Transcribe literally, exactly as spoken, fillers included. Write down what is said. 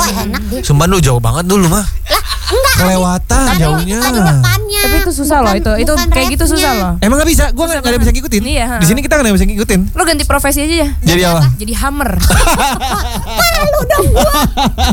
Wah enak deh. Sumpah lu jauh banget dulu mah. Lah enggak. Kelewatan tadi, jauhnya. Tadi depannya. Tapi itu susah bukan, loh itu. Itu kayak gitu susah loh. Emang gak bisa? Gue gak, gak ada bisa ngikutin. Iya, Di sini kita gak ada bisa ngikutin. Lo ganti profesi aja ya. Jadi apa? Jadi hammer. Malu dong gua.